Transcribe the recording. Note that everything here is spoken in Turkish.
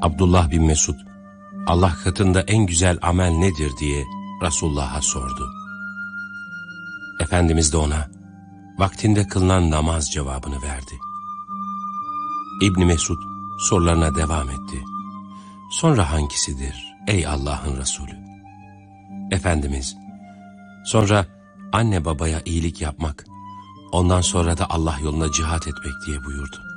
Abdullah bin Mesud, Allah katında en güzel amel nedir diye Resulullah'a sordu. Efendimiz de ona, vaktinde kılınan namaz cevabını verdi. İbn Mesud sorularına devam etti. Sonra hangisidir ey Allah'ın Resulü? Efendimiz, sonra anne babaya iyilik yapmak, ondan sonra da Allah yolunda cihat etmek diye buyurdu.